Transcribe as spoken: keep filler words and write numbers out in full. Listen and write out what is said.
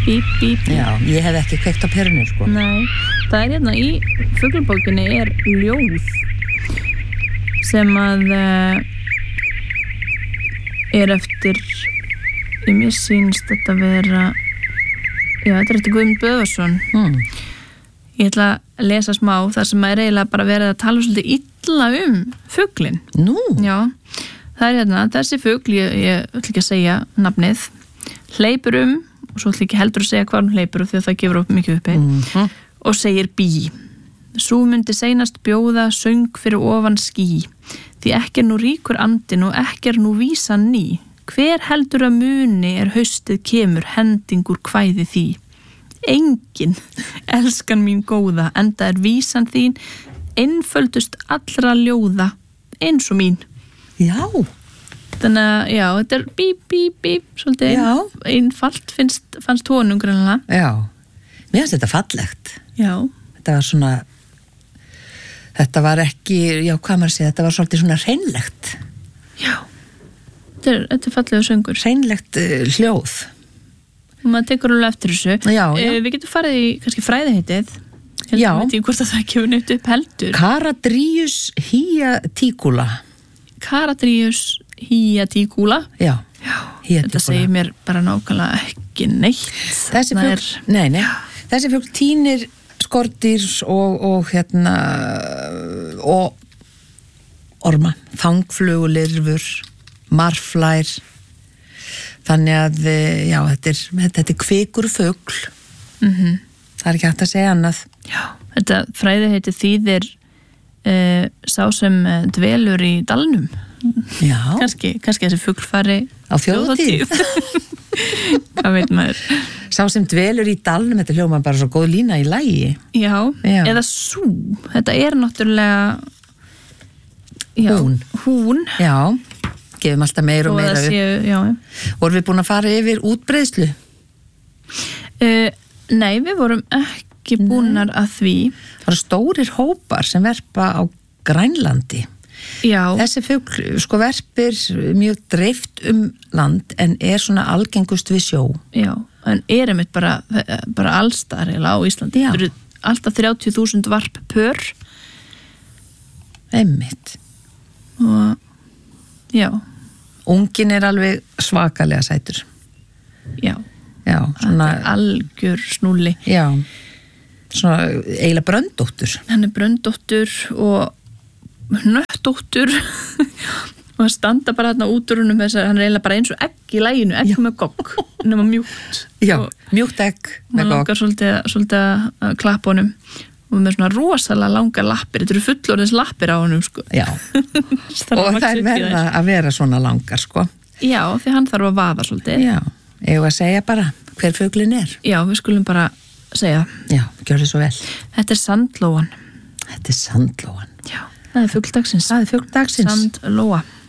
bíp, bíp, bíp. Já, ég hef ekki kveikt á perunni, sko. Nei, það er hérna í fuglabókinni er ljóð sem að uh, er eftir ég mér sýnst þetta vera já, þetta er eftir Guðmund Böðvarsson Mm. ég ætla að lesa smá þar sem er eiginlega bara verið að tala svolítið illa um fuglinn. Nú? Já, það er hérna, þessi fugl ég, ég ætla ekki að segja nafnið hleypur um og svo ætla ekki heldur að segja hvað hún hleypur því að það gefur upp mikið uppi Mm-hmm. og segir bí. Sú myndi seinast bjóða söng fyrir ofan ský því ekki er nú ríkur andin og ekki er nú vísan ný. Hver heldur að muni er haustið kemur hendingur kvæði því? Engin, elskan mín góða, enda er vísan þín einföldust allra ljóða eins og mín. Já. Þannig að, já, þetta er bíp, bíp, bíp, svolítið Já. einfalt finnst, fannst honum grunlega. Já. Mér finnst þetta fallegt. Já. Þetta var svona, þetta var ekki, já, hvað maður segja, þetta var svolítið svona hreinlegt. Já. Þetta er, þetta er fallegu söngur. Hreinlegt uh, hljóð. Og maður tekur alveg eftir þessu. Já, já. Eh, Við getum farið í kannski fræðiheitið. Já. Ég veit ekki hvort að það kemur neitt upp heldur. Caradrius hiaticula. Caradrius hiaticula. Já. Já. Hiaticula. Þetta segir mér bara nákvæmlega ekki neitt. Þessi Það fugl, nei, nei. Þessi fugl tínir skordýr og, og hérna og orma, þangflugulirfur, marflær. Þannig að, já, þetta er, þetta er kvikur fugl. Mhm. Það er ekki hægt að segja annað. Já, þetta fræðiheitið þýðir uh, sá sem uh, dvelur í dalnum. Já. Kannski, kannski þessi fugl fari Á þjóðhátíð. Hvað veit maður? Sá sem dvelur í dalnum, þetta hljómar bara svo góð lína í lagi. Já, Já. eða sú. Þetta er náttúrulega já, Hún. Hún. Já, gefum alltaf meira og Og meira það upp. séu, já. Vorum við búin að fara yfir útbreiðslu? Uh, nei, við vorum ekki búnar að því. Það eru stórir hópar sem verpa á Grænlandi. Já, Þessi fugl sko verpir mjög dreift um land en er svona algengust við sjó. já. En er einmitt bara, bara allstar á Íslandi. Já. Þetta eru alltaf þrjátíu þúsund varp pör. Einmitt. Og já, Ungin er alveg svakalega sætur. já. Já, svona, Þetta er algjör snúli. já, svona eiginlega bröndóttur. Hann er bröndóttur og nöttóttur og hann standa bara þarna út úr húnum þessar, hann er eiginlega bara eins og egg í læginu, egg með gogg, nema mjúkt. Já, Og mjúkt egg hann með gogg. langar svolítið, svolítið að klappa honum og með svona rosalega langar lappir, þetta eru fullorðins lappir á honum, sko. Já, og það er verða að vera svona langar, sko. Já, því hann þarf að vaða svolítið. Já, eigum að segja bara hver fuglinn er. Já, við skulum bara segja. Já, gjör þið svo vel. Þetta er sandlóan. Þetta er sandlóan. Já, það er fugldagsins. Það er fugldagsins. Sandlóa.